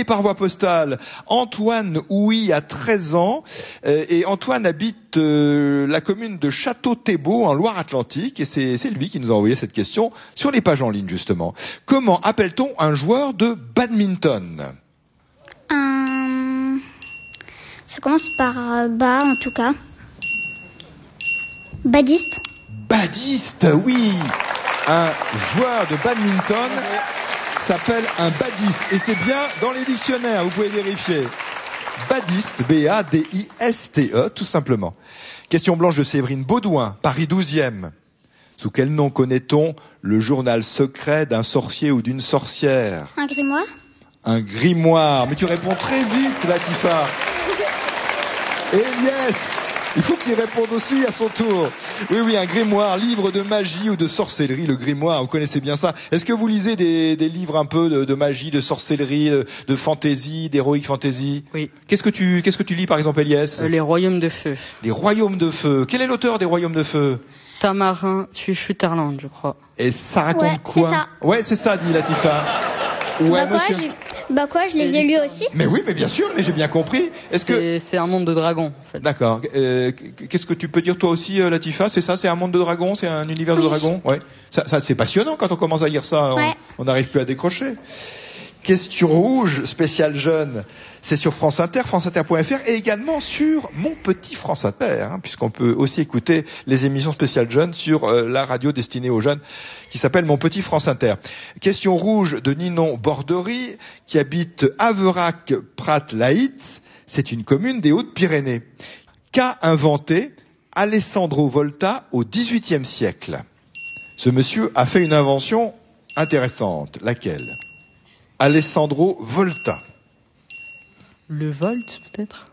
envoyé par voie postale Antoine Houy a 13 ans et Antoine habite la commune de Château-Thébault en Loire-Atlantique et c'est lui qui nous a envoyé cette question sur les pages en ligne justement. Comment appelle-t-on un joueur de badminton? Ça commence par bas en tout cas. Badiste. Badiste, oui. Un joueur de badminton s'appelle un badiste. Et c'est bien dans les dictionnaires, vous pouvez vérifier. Badiste, B-A-D-I-S-T-E, tout simplement. Question blanche de Séverine Baudouin, Paris 12e. Sous quel nom connaît-on le journal secret d'un sorcier ou d'une sorcière? Un grimoire. Un grimoire. Mais tu réponds très vite, Latifa. Et yes, il faut qu'il réponde aussi à son tour. Oui, un grimoire, livre de magie ou de sorcellerie. Le grimoire, vous connaissez bien ça. Est-ce que vous lisez des livres un peu de magie, de sorcellerie, de fantasy, d'heroic fantasy? Oui. Qu'est-ce que tu lis par exemple, Elias? Les Royaumes de Feu. Les Royaumes de Feu. Quel est l'auteur des Royaumes de Feu? Tamarin Sutherland, je crois. Et ça raconte quoi? C'est ça. Ouais, c'est ça, dit Latifa. Ouais, monsieur. Je les ai lus aussi. Mais oui, mais bien sûr, mais j'ai bien compris. C'est un monde de dragons, en fait. D'accord. Qu'est-ce que tu peux dire toi aussi, Latifa? C'est ça, c'est un monde de dragons, c'est un univers de dragons? Ouais. Ça c'est passionnant quand on commence à lire ça. Ouais. On n'arrive plus à décrocher. Question rouge, spéciale jeune. C'est sur France Inter, franceinter.fr et également sur Mon Petit France Inter, puisqu'on peut aussi écouter les émissions spéciales jeunes sur la radio destinée aux jeunes qui s'appelle Mon Petit France Inter. Question rouge de Ninon Bordery qui habite Averac-Prat-Laïtz. C'est une commune des Hautes-Pyrénées. Qu'a inventé Alessandro Volta au XVIIIe siècle? Ce monsieur a fait une invention intéressante. Laquelle? Alessandro Volta. Le Volt, peut-être?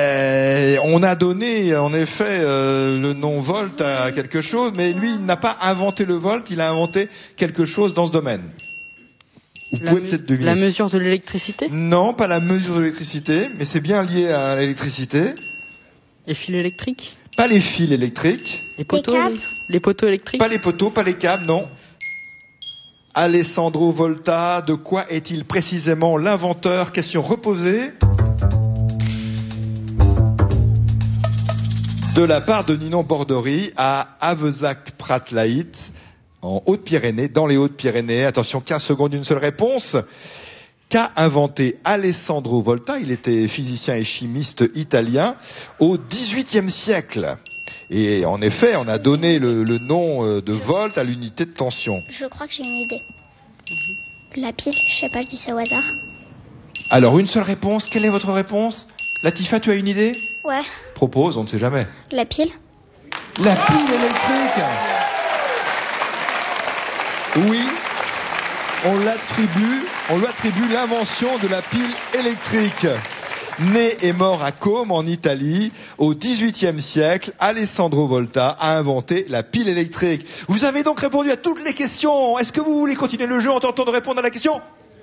On a donné, en effet, le nom Volt à quelque chose, mais lui, il n'a pas inventé le Volt, il a inventé quelque chose dans ce domaine. Vous pouvez peut-être deviner. La mesure de l'électricité? Non, pas la mesure de l'électricité, mais c'est bien lié à l'électricité. Les fils électriques? Pas les fils électriques. Les poteaux? Les poteaux électriques? Pas les poteaux, pas les câbles, non. Alessandro Volta, de quoi est-il précisément l'inventeur? Question reposée. De la part de Ninon Bordery à Avezac-Prat-Laïtz, en Haute-Pyrénées, dans les Hautes-Pyrénées. Attention, 15 secondes, une seule réponse. Qu'a inventé Alessandro Volta? Il était physicien et chimiste italien au XVIIIe siècle. Et en effet, on a donné le nom de volt à l'unité de tension. Je crois que j'ai une idée. La pile, je sais pas, je dis ça au hasard. Alors, une seule réponse. Quelle est votre réponse? Latifa, tu as une idée? Ouais. Propose, on ne sait jamais. La pile. La pile électrique. Oui, on lui attribue l'invention de la pile électrique. Né et mort à Côme, en Italie, au XVIIIe siècle, Alessandro Volta a inventé la pile électrique. Vous avez donc répondu à toutes les questions. Est-ce que vous voulez continuer le jeu en tentant de répondre à la question?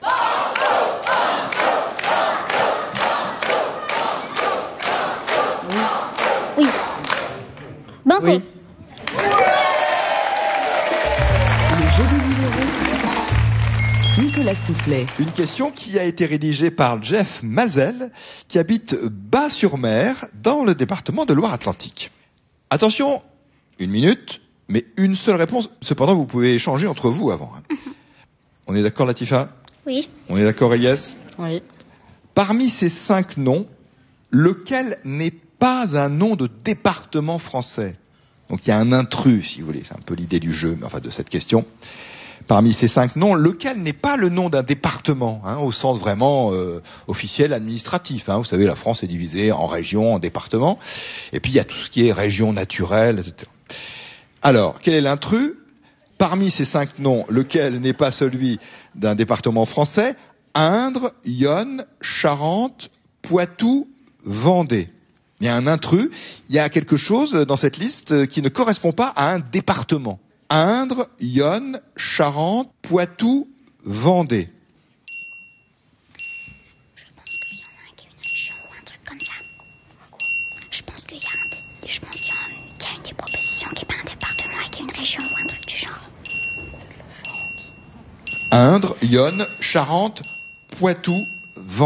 Oui. Banco. Oui. Le jeu du numéro. Nicolas Soufflet. Une question qui a été rédigée par Jeff Mazel, qui habite Bas-sur-Mer, dans le département de Loire-Atlantique. Attention, 1 minute, mais une seule réponse. Cependant, vous pouvez échanger entre vous avant. On est d'accord, Latifa? Oui. On est d'accord, Elias? Oui. Parmi ces 5 noms, lequel n'est pas un nom de département français? Donc il y a un intrus, si vous voulez. C'est un peu l'idée du jeu, mais enfin de cette question. Parmi ces 5 noms, lequel n'est pas le nom d'un département, au sens vraiment officiel, administratif. Vous savez, la France est divisée en régions, en départements. Et puis il y a tout ce qui est région naturelle, etc. Alors, quel est l'intrus? Parmi ces 5 noms, lequel n'est pas celui d'un département français? Indre, Yonne, Charente, Poitou, Vendée. Il y a un intrus, il y a quelque chose dans cette liste qui ne correspond pas à un département. Indre, Yonne, Charente, Poitou, Vendée. Je pense qu'il y en a un qui est une région ou un truc comme ça. Je pense qu'il y a une des propositions qui n'est pas un département et qui est une région ou un truc du genre. Indre, Yonne, Charente, Poitou,